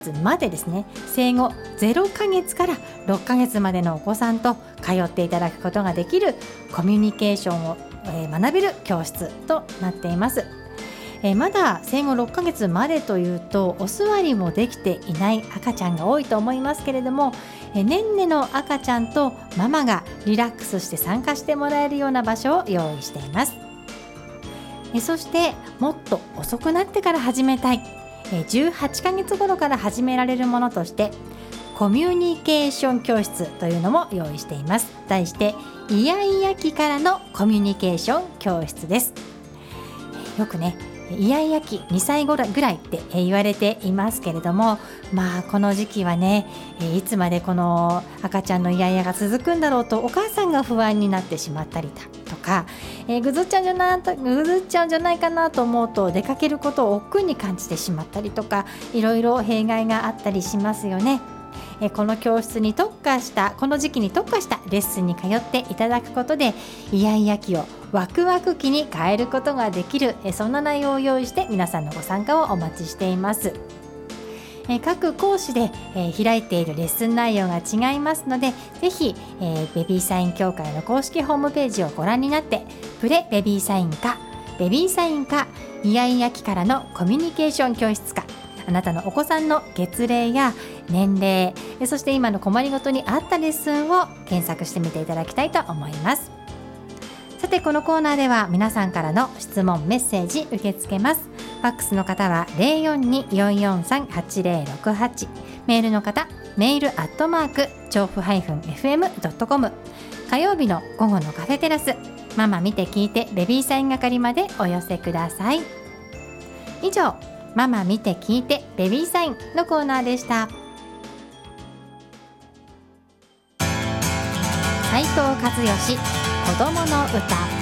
までですね、生後0ヶ月から6ヶ月までのお子さんと通っていただくことができるコミュニケーションを学べる教室となっています。まだ生後6ヶ月までというとお座りもできていない赤ちゃんが多いと思いますけれども、ねんねの赤ちゃんとママがリラックスして参加してもらえるような場所を用意しています。そしてもっと遅くなってから始めたい、18ヶ月頃から始められるものとしてコミュニケーション教室というのも用意しています。題してイヤイヤ期からのコミュニケーション教室です。よくね、イヤイヤ期2歳ぐらいって言われていますけれども、この時期はね、いつまでこの赤ちゃんのイヤイヤが続くんだろうとお母さんが不安になってしまったりとか、ぐずっちゃうんじゃないかなと思うと出かけることを億劫に感じてしまったりとか、いろいろ弊害があったりしますよね。この教室に特化したこの時期に特化したレッスンに通っていただくことでイヤイヤ期をワクワク期に変えることができる、そんな内容を用意して皆さんのご参加をお待ちしています。各講師で開いているレッスン内容が違いますので、ぜひベビーサイン協会の公式ホームページをご覧になってプレベビーサインかイヤイヤ期からのコミュニケーション教室か、あなたのお子さんの月齢や年齢、そして今の困りごとに合ったレッスンを検索してみていただきたいと思います。さてこのコーナーでは皆さんからの質問メッセージ受け付けます。ファックスの方は 042-443-8068、 メールの方メール調布-fm.com、 火曜日の午後のカフェテラスママ見て聞いてベビーサイン係までお寄せください。以上、ママ見て聞いてベビーサインのコーナーでした。斉藤和義、子供の歌。